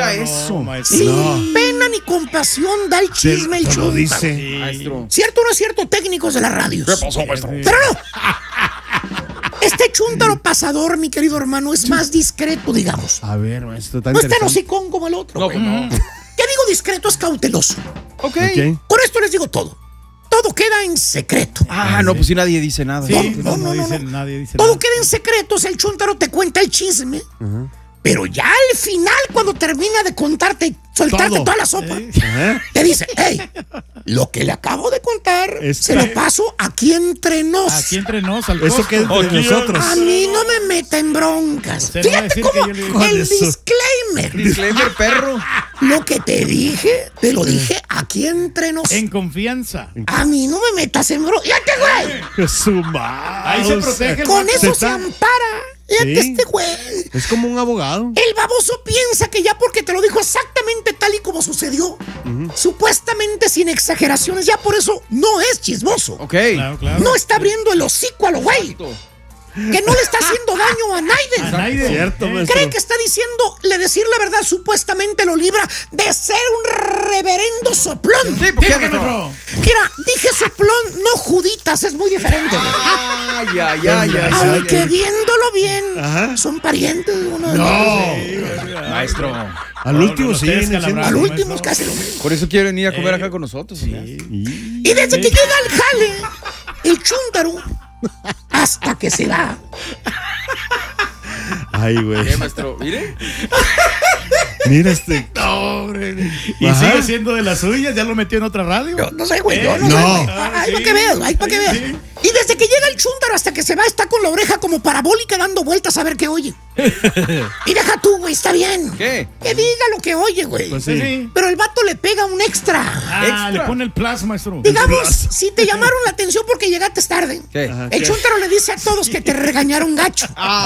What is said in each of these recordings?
diga eso. Sin pena ni compasión da el chisme el Te lo chúntaro. dice. Sí. Maestro. ¿Cierto o no es cierto, técnicos de las radios? ¿Qué pasó, maestro? Pero no. Este chúntaro pasador, mi querido hermano, es más discreto, digamos. A ver, maestro, tan No es tan interesante. hocicón como el otro. No, güey. pues no. ¿Qué digo discreto? Es cauteloso. Ok. Ok. Con esto les digo todo. Todo queda en secreto. Ah, no, pues si nadie dice nada. Sí, No, no no, dice, no. nadie dice Todo nada. queda en secreto. O sea, el chúntaro te cuenta el chisme. Pero ya al final, cuando termina de contarte, soltarte Todo. toda la sopa, Ajá. te dice, hey, lo que le acabo de contar, Es- se lo paso aquí entre nos. Aquí entre nos, al Eso costo. que es de nosotros. A mí no me meta en broncas. Usted no va a Fíjate decir cómo que yo le dije. el Eso. disclaimer. Disclaimer, perro. Lo que te dije, te lo dije aquí entre nos. En confianza. A mí no me metas en broncas. ¡Fíjate, güey! Su madre. Ahí se protege el Con vato. eso se está- ampara. Fíjate Sí. este güey. Es como un abogado. El baboso piensa que ya porque te lo dijo exactamente tal y como sucedió, supuestamente sin exageraciones, ya por eso no es chismoso. Ok. Claro, claro. No está abriendo el hocico a lo güey. Que no le está haciendo daño a Naiden. Naiden. Cierto, maestro. Cree que está diciéndole decir la verdad, supuestamente lo libra de ser un reverendo soplón. Sí, ¿por qué, Dígame, maestro? bro. Mira, dije soplón, no juditas, es muy diferente. Ay, ay, ay, ay. Aunque viéndolo bien, Ajá. son parientes uno del No. otro. Maestro. Al No, último no, sí. no te viene siendo- descalabras. Al Maestro. último es casi lo mismo. Por eso quiere venir a comer acá con nosotros. Y desde que llega el jale, el chúntaro, hasta que se va. Ay, güey. ¿Qué, maestro? Mire. Mira este. No, hombre. Y Ajá. sigue siendo de las suyas, ya lo metió en otra radio. Yo no sé, güey, yo no, No. sé, güey. Ahí para que veas, ahí para que veas. Sí. Y desde que llega el chúntaro hasta que se va, está con la oreja como parabólica dando vueltas a ver qué oye. Y deja tú, güey, está bien. ¿Qué? Que diga lo que oye, güey. Pues Sí, sí. sí. Pero el vato le pega un extra. Ah, Extra. le pone el plus, maestro. Digamos, si te llamaron la atención porque llegaste tarde. ¿Qué? Ajá. El chúntaro le dice a todos que te regañaron gacho.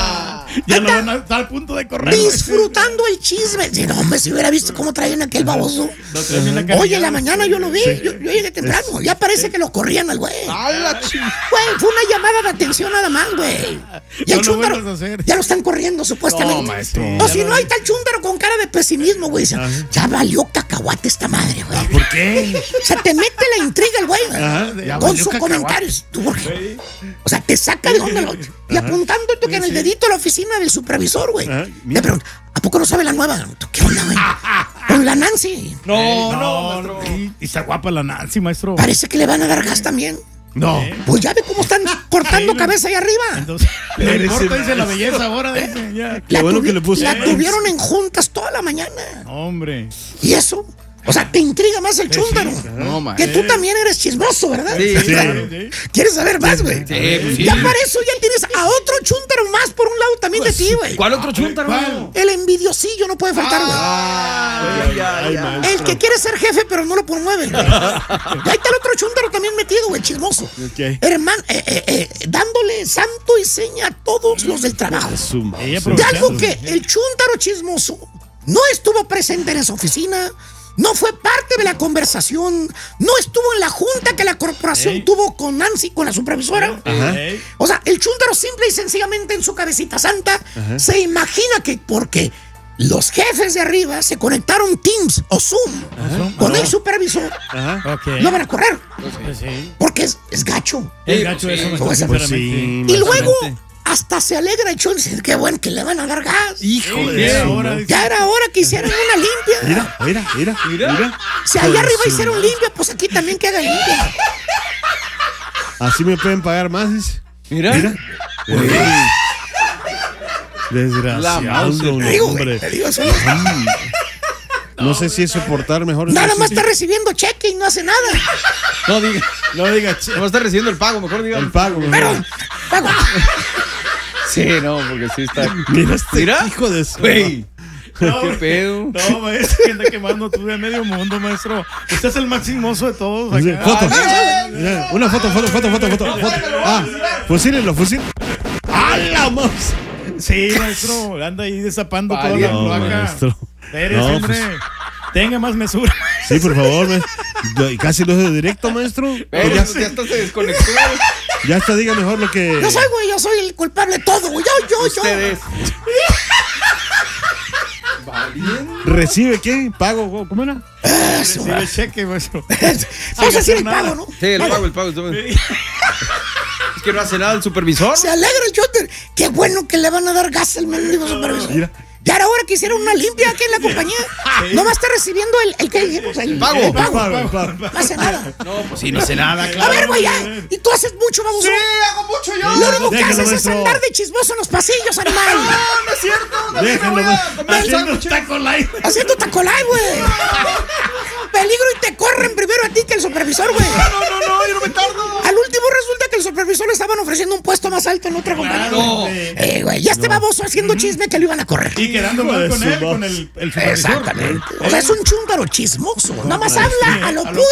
Ya lo van a estar al punto de correr. Disfrutando el chisme. Si no, hombre, si hubiera visto cómo traían aquel baboso. Lo traen en la Oye, en carrilla. la mañana yo lo vi. Yo llegué temprano. Ya parece que lo corrían al güey. ¡A la chingada! Güey, fue una llamada de atención nada más, güey. Y No el lo chúntaro vuelvas a hacer. ya lo están corriendo, supuestamente. No, maestro. O si no, ahí está el chúntaro con cara de pesimismo, güey. Dice, ya valió cacahuate esta madre, güey. ¿Por qué? O sea, te mete la intriga el güey. Ya Con valió sus cacahuate. comentarios. ¿Tú por qué? O sea, te saca de onda el otro. Y apuntando tú que en el dedito a la oficina del supervisor, güey. Ajá, Le mira. pregunto, ¿a poco no sabe la nueva? ¿Tú qué onda, güey? Con la Nancy. No, no. Y está guapa la Nancy, maestro. Parece que le van a dar gas también. No. Pues ya ve cómo están cortando Sí, cabeza ahí arriba. Entonces, le Eres importa, el dice la maestro. belleza ahora, dice. Ya. Qué bueno que le puse. La tuvieron en juntas toda la mañana. Hombre. ¿Y eso? O sea, te intriga más el chúntaro. No, Que maestro. tú también eres chismoso, ¿verdad? Sí, Sí. Claro, sí. ¿Quieres saber más, güey? Sí, pues sí. Ya para eso ya tienes a otro chúntaro más por un lado también de ti, güey. ¿Cuál otro chúntaro? ¿Cuál? El envidiosillo no puede faltar, güey. Ay, ay, ay. El que quiere ser jefe, pero no lo promueve. güey. Y ahí está el otro chúntaro también metido, güey, chismoso. Ok. Hermano, dándole santo y seña a todos los del trabajo. Su madre. Ella De algo aprovechando. que el chúntaro chismoso no estuvo presente en esa oficina, no fue parte de la conversación, no estuvo en la junta que la corporación Ey. tuvo con Nancy, con la supervisora. Ajá. Ey. O sea, el chúntaro simple y sencillamente en su cabecita santa se imagina que porque los jefes de arriba se conectaron Teams o Zoom con el supervisor, Ajá. Ok. no van a correr, Pues sí. porque es gacho. Es gacho eso, maestro, Pues sí. sinceramente. Y luego hasta se alegra el chon y dice, qué bueno que le van a dar gas. Hijo Sí, de ya su ahora madre. dice. Ya era hora que hicieran una limpia. Mira. Si allá arriba hicieron limpia, pues aquí también que hagan limpia. Así me pueden pagar más, dice. Mira. Desgraciado, Te digo, güey, hombre. te digo, eso No sé si es soportar mejor. nada más está recibiendo cheque y no hace nada. No diga, no está recibiendo el pago, mejor diga. el pago. Pero, pago. Sí, no, porque sí está. Mira este Mira. hijo de su. Güey. No, ¿Qué pedo? No, maestro, que anda quemando tú de medio mundo, maestro. Usted es el más chismoso de todos Sí, acá. foto. Mira, una foto. Ah, fusílenlo. ¡Ah, la más! Sí, maestro, anda ahí desapando toda la Vale, no, cloaca. maestro. Eres, No, hombre. pues. Tenga más mesura. Sí, por favor, casi lo de directo, maestro. Pero Ya, ya hasta se desconectó. ya hasta diga mejor lo que. Yo soy, güey, yo soy el culpable de todo, güey. Yo. Ustedes. ¿Recibe qué? ¿Pago? ¿Cómo era? Recibe cheque, maestro. Vamos a decir el pago, ¿no? Sí, el pago. Es que no hace nada el supervisor. Se alegra el Jotter. Qué bueno que le van a dar gas al mendigo supervisor. Mira. Ya era hora que hicieron una limpia aquí en la compañía. No va a estar recibiendo el que dijimos, el pago. El pago. No hace nada. No, pues sí, no hace nada, claro. A ver, güey, ya. Y tú haces mucho, vamos. Sí, hago mucho yo. Lo único que Déjalo, haces es maestro. andar de chismoso en los pasillos, animal. No es cierto. Déjalo, Haciendo taco live. Haciendo tacolay, güey. Peligro y te corren primero a ti que el supervisor, güey. No, yo no me tardo. Al último resulta que el supervisor le estaban ofreciendo un puesto más alto en otra compañía. No. Güey, ya este baboso haciendo chisme que lo iban a correr. Y quedando mal con él, con el supervisor. Exactamente. O sea, es un chúntaro chismoso. Nada más habla a lo puro.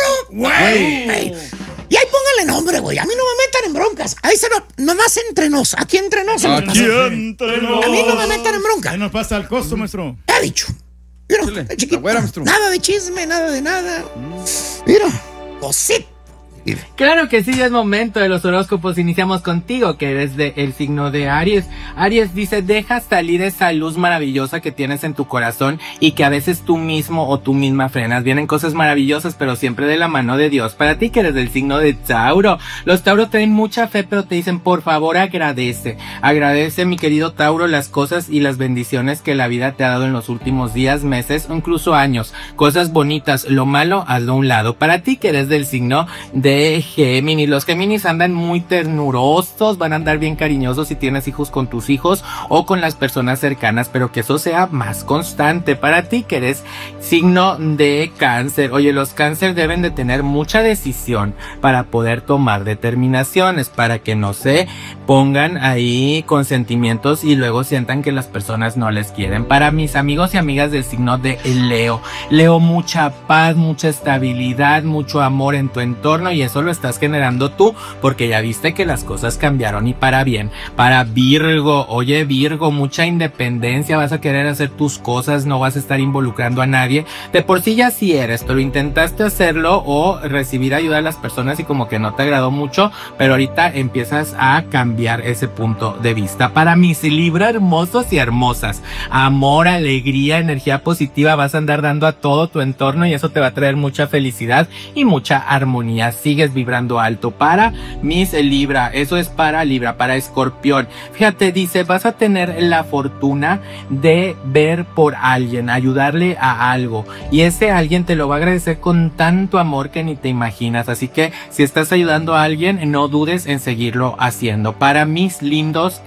Güey. Y ahí póngale nombre, güey. A mí no me metan en broncas. Ahí se lo. Nomás entre nos. Aquí entre nos. Aquí entre nos. A mí no me metan en bronca. Ahí nos pasa el costo, maestro. ¿Qué ha dicho? Mira, Dile, chiquito. la güera, maestro. Nada de chisme, nada de nada. Mira, cosita. Claro que sí, ya es momento de los horóscopos. Iniciamos contigo, que eres del signo de Aries. Aries dice, deja salir esa luz maravillosa que tienes en tu corazón y que a veces tú mismo o tú misma frenas. Vienen cosas maravillosas, pero siempre de la mano de Dios. Para ti, que eres del signo de Tauro. Los Tauros tienen mucha fe, pero te dicen, por favor, agradece. Agradece, mi querido Tauro, las cosas y las bendiciones que la vida te ha dado en los últimos días, meses o incluso años. Cosas bonitas, lo malo, hazlo a un lado. Para ti, que eres del signo de Géminis. Los Géminis andan muy ternurosos, van a andar bien cariñosos si tienes hijos con tus hijos o con las personas cercanas, pero que eso sea más constante. Para ti, que eres signo de Cáncer. Oye, los Cáncer deben de tener mucha decisión para poder tomar determinaciones, para que no se pongan ahí con sentimientos y luego sientan que las personas no les quieren. Para mis amigos y amigas del signo de Leo, mucha paz, mucha estabilidad, mucho amor en tu entorno, y eso lo estás generando tú, porque ya viste que las cosas cambiaron y para bien. Para Virgo, oye Virgo, mucha independencia, vas a querer hacer tus cosas, no vas a estar involucrando a nadie. De por sí ya sí eres, pero intentaste hacerlo o recibir ayuda a las personas y como que no te agradó mucho, pero ahorita empiezas a cambiar ese punto de vista. Para mis Libra hermosos y hermosas, amor, alegría, energía positiva, vas a andar dando a todo tu entorno y eso te va a traer mucha felicidad y mucha armonía. Sigues vibrando alto. Para mis Libra, eso es para Libra. Para Escorpión, fíjate, dice, vas a tener la fortuna de ver por alguien, ayudarle a algo, y ese alguien te lo va a agradecer con tanto amor que ni te imaginas. Así que si estás ayudando a alguien, no dudes en seguirlo haciendo. Para mis lindos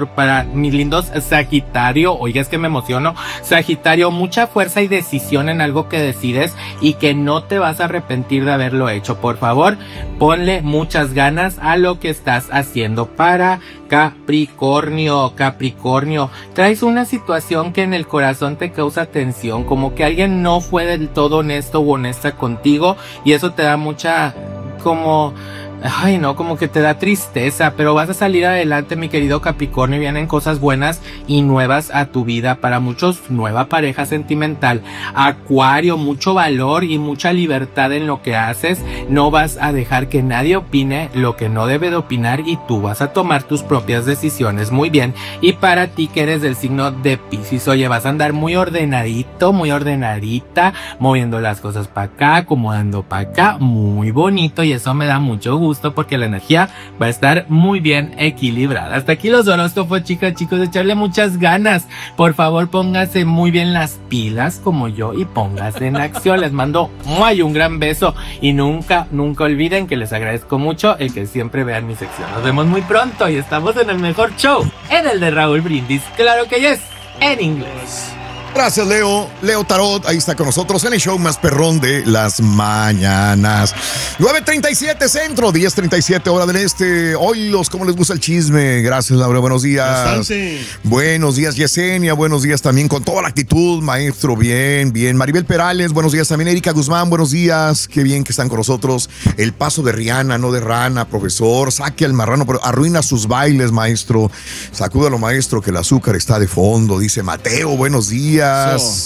Sagitario, oiga, es que me emociono. Sagitario, mucha fuerza y decisión en algo que decides y que no te vas a arrepentir de haberlo hecho. Por favor, ponle muchas ganas a lo que estás haciendo. Para Capricornio, traes una situación que en el corazón te causa tensión, como que alguien no fue del todo honesto o honesta contigo, y eso te da mucha como que te da tristeza, pero vas a salir adelante, mi querido Capricornio. Vienen cosas buenas y nuevas a tu vida. Para muchos, nueva pareja sentimental. Acuario, mucho valor y mucha libertad en lo que haces. No vas a dejar que nadie opine lo que no debe de opinar y tú vas a tomar tus propias decisiones. Muy bien. Y para ti, que eres del signo de Piscis, oye, vas a andar muy ordenadito, muy ordenadita, moviendo las cosas para acá, acomodando para acá, muy bonito, y eso me da mucho gusto porque la energía va a estar muy bien equilibrada. Hasta aquí los horóscopos, chicas, chicos, echarle muchas ganas. Por favor, póngase muy bien las pilas como yo y póngase en acción. Les mando un gran beso y nunca olviden que les agradezco mucho el que siempre vean mi sección. Nos vemos muy pronto y estamos en el mejor show, en el de Raúl Brindis. Claro que yes, en inglés. Gracias, Leo. Leo Tarot, ahí está con nosotros en el show más perrón de las mañanas. 9:37 centro, 10:37 hora del este. Oilos, ¿cómo les gusta el chisme? Gracias, Laura, buenos días. Bastante. Buenos días, Yesenia, buenos días también, con toda la actitud, maestro, bien. Maribel Perales, buenos días también. Erika Guzmán, buenos días, qué bien que están con nosotros. El paso de Rihanna, no de rana, profesor. Saque al marrano, pero arruina sus bailes, maestro. Sacúdalo, maestro, que el azúcar está de fondo, dice Mateo, buenos días.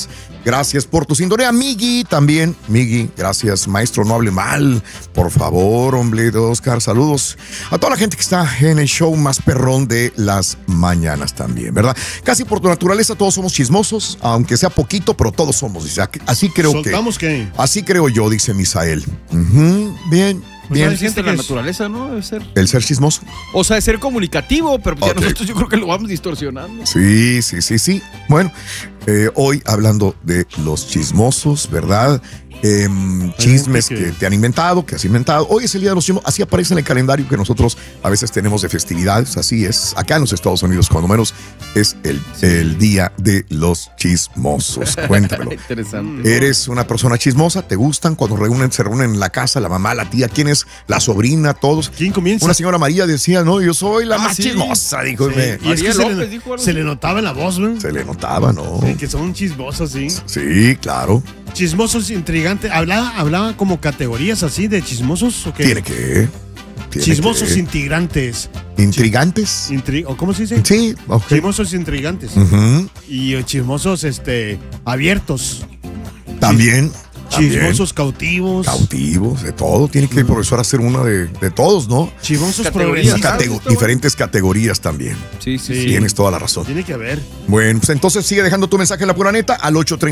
Gracias por tu sintonía. Migui también. Migui, gracias. Maestro, no hable mal. Por favor, hombre, Oscar. Saludos a toda la gente que está en el show más perrón de las mañanas también, ¿verdad? Casi por tu naturaleza todos somos chismosos, aunque sea poquito, pero todos somos. Así creo que. Así creo yo, dice Misael. Bien. Bien. Siente la naturaleza, ¿no? Debe ser. El ser chismoso. O sea, ser comunicativo, pero ya nosotros yo creo que lo vamos distorsionando. Sí. Bueno, hoy hablando de los chismosos, ¿verdad? Chismes que te han inventado, que has inventado. Hoy es el día de los chismosos, así aparece en el calendario que nosotros a veces tenemos de festividades, así es. Acá en los Estados Unidos, cuando menos, es el día de los chismosos. Cuéntamelo. Interesante. ¿Eres una persona chismosa? ¿Te gustan cuando se reúnen en la casa, la mamá, la tía? ¿Quién es? La sobrina, todos. ¿Quién comienza? Una señora María decía, no, yo soy la más chismosa, dijo. Sí. Y es que se le notaba en la voz, ¿no? Se le notaba, ¿no? Sí, que son chismosos, sí. Sí, claro. Chismosos, intrigantes. ¿Hablaba como categorías así de chismosos o qué? Tiene que. Chismosos intrigantes. ¿Intrigantes? ¿O cómo se dice? Sí, ok. Chismosos intrigantes. Y chismosos abiertos. También. Chismosos cautivos. Cautivos, de todo. Tiene que el profesor hacer una de todos, ¿no? Chismosos progresistas. Diferentes categorías también. Sí. Tienes toda la razón. Tiene que haber. Bueno, pues entonces sigue dejando tu mensaje en la pura neta al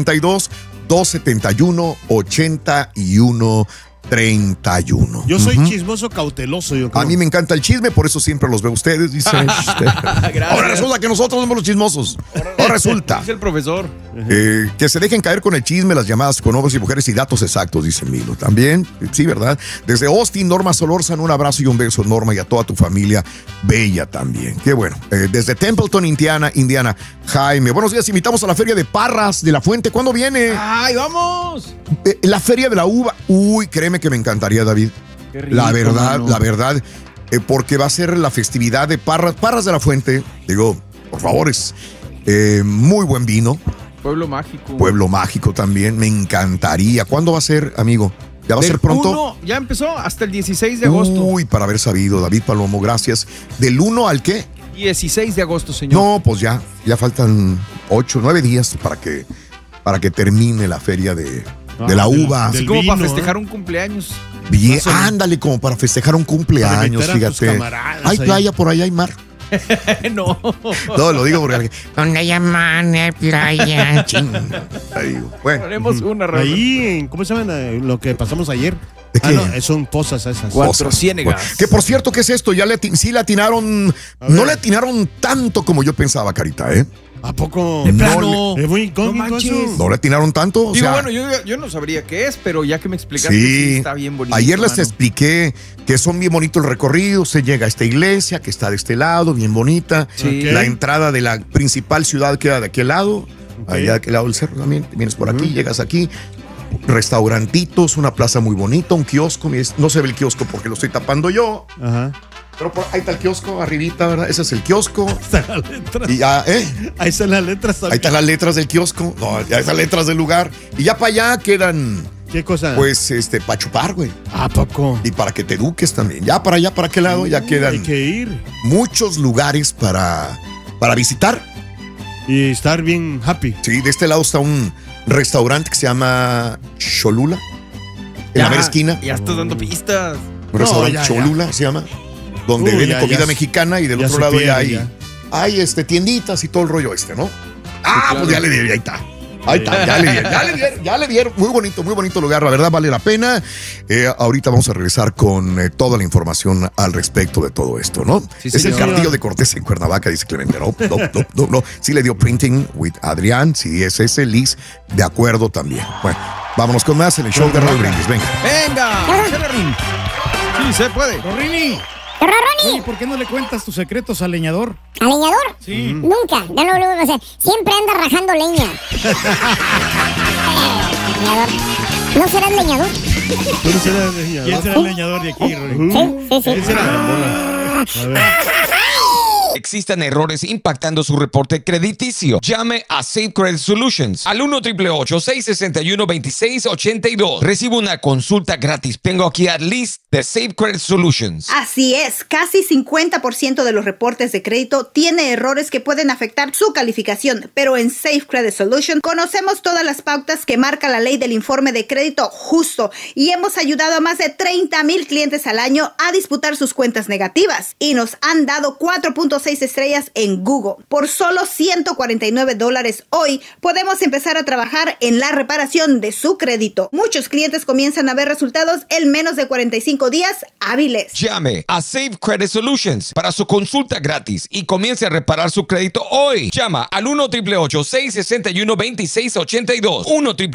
832-271-8131. Yo soy chismoso cauteloso, yo creo. A mí me encanta el chisme, por eso siempre los veo ustedes, dice. Ahora resulta que nosotros somos los chismosos. Ahora resulta. Dice el profesor. Que se dejen caer con el chisme, las llamadas con hombres y mujeres y datos exactos, dice Milo. También, sí, ¿verdad? Desde Austin, Norma Solórzano, un abrazo y un beso, Norma, y a toda tu familia bella también. Qué bueno. Desde Templeton, Indiana, Jaime. Buenos días, invitamos a la Feria de Parras de la Fuente. ¿Cuándo viene? ¡Ay, vamos! La Feria de la Uva. Uy, créeme que me encantaría, David. Qué rico, la verdad, mano. porque va a ser la festividad de Parras de la Fuente. Digo, por favor, es muy buen vino. Pueblo mágico. Pueblo mágico también, me encantaría. ¿Cuándo va a ser, amigo? ¿Ya va a ser pronto? Ya empezó hasta el 16 de agosto. Uy, para haber sabido, David Palomo, gracias. ¿Del 1 al qué? 16 de agosto, señor. No, pues ya faltan 8, 9 días para que termine la feria de la uva. Así como para festejar un cumpleaños. Bien, ándale, como para festejar un cumpleaños, fíjate. Hay playa por allá, hay mar. No, lo digo porque donde hay mar, hay playa. Bueno. Ponemos una rara. Ahí, ¿cómo se llama lo que pasamos ayer? ¿De qué? No, son pozas esas. Cuatro Ciénegas. Bueno, que por cierto, ¿qué es esto? Sí le atinaron. No le atinaron tanto como yo pensaba, Carita, ¿eh? ¿A poco? De plano. Es muy incógnito eso. ¿No le atinaron tanto? Digo, bueno, yo no sabría qué es, pero ya que me explicaste, sí, está bien bonito. Ayer les expliqué que son bien bonitos el recorrido. Se llega a esta iglesia que está de este lado, bien bonita. Sí. La entrada de la principal ciudad queda de aquel lado. Allá de aquel lado del cerro también. Vienes por aquí, llegas aquí. Restaurantitos, una plaza muy bonita, un kiosco. No se ve el kiosco porque lo estoy tapando yo. Ajá. Pero ahí está el kiosco, arribita, ¿verdad? Ese es el kiosco. Ahí están las letras. Y ya, Ahí están las letras también. Ahí están las letras del kiosco. No, ya están las letras del lugar. Y ya para allá quedan. ¿Qué cosa? Pues, para chupar, güey. ¿A poco? Y para que te eduques también. Ya para allá, para aquel lado, ya quedan. Hay que ir. Muchos lugares para visitar. Y estar bien happy. Sí, de este lado está un restaurante que se llama Cholula. En la mera esquina. Ya estás dando pistas. Un restaurante Cholula se llama. Donde vende comida mexicana y del otro lado ya hay tienditas y todo el rollo ¿no? Sí, claro. Pues ya le dieron, ahí está. Ahí está, ya le dieron. Muy bonito lugar, la verdad vale la pena. Ahorita vamos a regresar con toda la información al respecto de todo esto, ¿no? Sí, es el Castillo de Cortés en Cuernavaca, dice Clemente. No. Sí le dio printing with Adrián, sí es ese, Liz, de acuerdo también. Bueno, vámonos con más en el show de Raúl Brindis, venga. Sí, se puede. ¡Rini! ¡Ronnie! ¿Por qué no le cuentas tus secretos al leñador? ¿Al leñador? Sí. Nunca. No lo vuelvo a hacer. Siempre anda rajando leña. Leñador. ¿No serás leñador? ¿Tú no serás leñador? ¿Quién será el leñador de aquí, Ronnie? Sí. ¿Quién será? A ver. existan errores impactando su reporte crediticio. Llame a Safe Credit Solutions al 1-888-661-2682. Recibe una consulta gratis. Tengo aquí a Liz de Safe Credit Solutions. Así es, casi 50% de los reportes de crédito tiene errores que pueden afectar su calificación, pero en Safe Credit Solutions conocemos todas las pautas que marca la ley del informe de crédito justo y hemos ayudado a más de 30,000 clientes al año a disputar sus cuentas negativas y nos han dado 4.6 estrellas en Google. Por solo $149 hoy podemos empezar a trabajar en la reparación de su crédito. Muchos clientes comienzan a ver resultados en menos de 45 días hábiles. Llame a Safe Credit Solutions para su consulta gratis y comience a reparar su crédito hoy. Llama al 1-888-661-2682.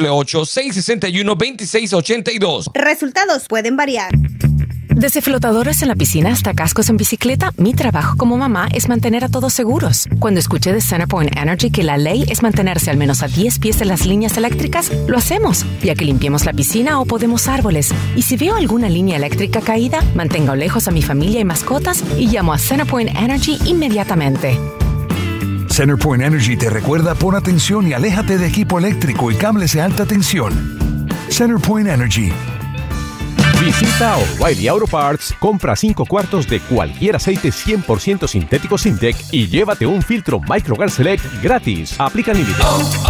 1-888-661-2682. Resultados pueden variar. Desde flotadores en la piscina hasta cascos en bicicleta, mi trabajo como mamá es mantener a todos seguros. Cuando escuché de CenterPoint Energy que la ley es mantenerse al menos a 10 pies de las líneas eléctricas, lo hacemos, ya que limpiemos la piscina o podemos árboles. Y si veo alguna línea eléctrica caída, mantengo lejos a mi familia y mascotas y llamo a CenterPoint Energy inmediatamente. CenterPoint Energy te recuerda: pon atención y aléjate de equipo eléctrico y cables de alta tensión. CenterPoint Energy. Visita O'Reilly Auto Parts, compra 5 cuartos de cualquier aceite 100% sintético Syntec y llévate un filtro Microgar Select gratis. Aplica límites.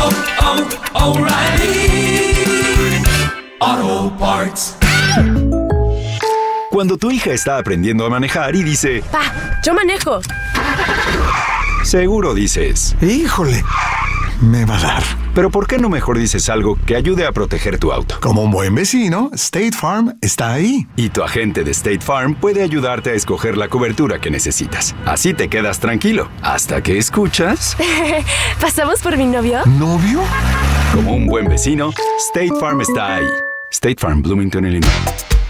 O'Reilly Auto Parts. Cuando tu hija está aprendiendo a manejar y dice: ¡Pa, yo manejo! Seguro dices: ¡híjole! Me va a dar. Pero ¿por qué no mejor dices algo que ayude a proteger tu auto? Como un buen vecino, State Farm está ahí. Y tu agente de State Farm puede ayudarte a escoger la cobertura que necesitas. Así te quedas tranquilo, hasta que escuchas... ¿Pasamos por mi novio? ¿Novio? Como un buen vecino, State Farm está ahí. State Farm, Bloomington, Illinois.